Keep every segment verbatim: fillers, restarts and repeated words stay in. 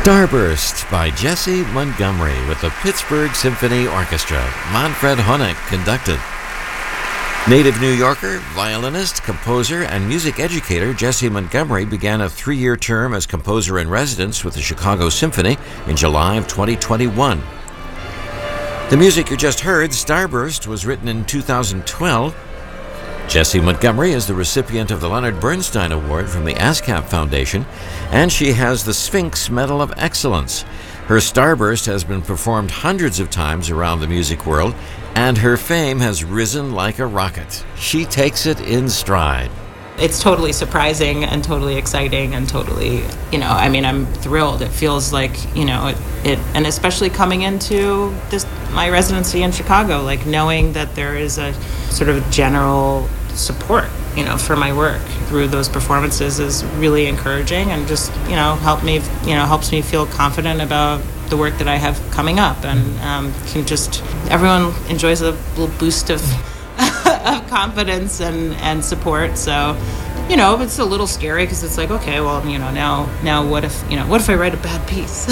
Starburst by Jessie Montgomery with the Pittsburgh Symphony Orchestra. Manfred Honeck conducted. Native New Yorker, violinist, composer, and music educator Jessie Montgomery began a three-year term as composer-in-residence with the Chicago Symphony in July of twenty twenty-one. The music you just heard, Starburst, was written in two thousand twelve. Jessie Montgomery is the recipient of the Leonard Bernstein Award from the ASCAP Foundation, and she has the Sphinx Medal of Excellence. Her Starburst has been performed hundreds of times around the music world, and her fame has risen like a rocket. She takes it in stride. It's totally surprising and totally exciting and totally, you know, I mean, I'm thrilled. It feels like, you know, it, it and especially coming into this my residency in Chicago, like knowing that there is a sort of general support, you know, for my work through those performances is really encouraging and just, you know, help me, you know, helps me feel confident about the work that I have coming up, and um, can just everyone enjoys a little boost of of confidence and, and support. So, you know, it's a little scary because it's like, okay, well, you know, now now what if, you know, what if I write a bad piece?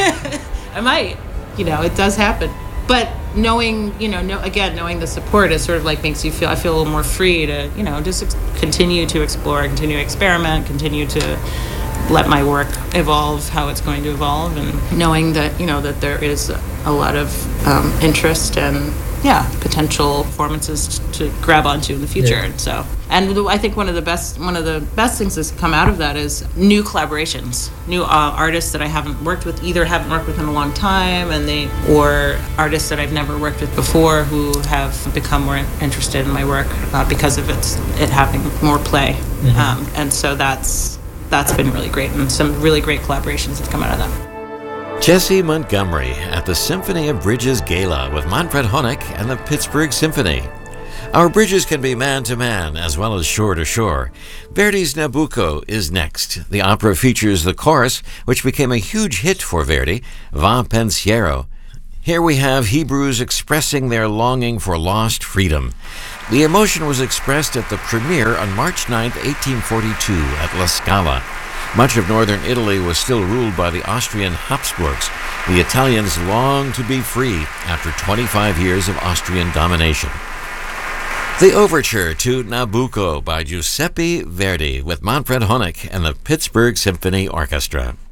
I might, you know, it does happen. But knowing, you know, no, again, knowing the support is sort of like makes you feel, I feel a little more free to, you know, just ex- continue to explore, continue to experiment, continue to let my work evolve how it's going to evolve, and knowing that, you know, that there is a lot of um, interest and, yeah, potential performances to grab onto in the future. Yeah. So, and I think one of the best one of the best things that's come out of that is new collaborations, new uh, artists that I haven't worked with, either haven't worked with in a long time, and they or artists that I've never worked with before who have become more interested in my work uh, because of its it having more play. Mm-hmm. Um, and so that's that's been really great, and some really great collaborations have come out of that. Jessie Montgomery at the Symphony of Bridges Gala with Manfred Honeck and the Pittsburgh Symphony. Our bridges can be man-to-man as well as shore-to-shore. Verdi's Nabucco is next. The opera features the chorus, which became a huge hit for Verdi, Va Pensiero. Here we have Hebrews expressing their longing for lost freedom. The emotion was expressed at the premiere on March ninth, eighteen forty-two at La Scala. Much of northern Italy was still ruled by the Austrian Habsburgs. The Italians longed to be free after twenty-five years of Austrian domination. The Overture to Nabucco by Giuseppe Verdi with Manfred Honeck and the Pittsburgh Symphony Orchestra.